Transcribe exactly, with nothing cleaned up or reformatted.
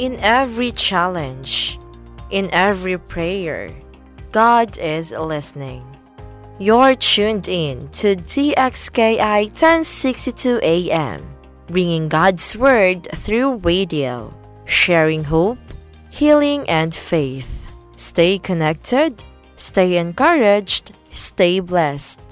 In every challenge, in every prayer, God is listening. You're tuned in to D X K I ten sixty-two A M, bringing God's Word through radio, sharing hope, healing, and faith. Stay connected, stay encouraged, stay blessed.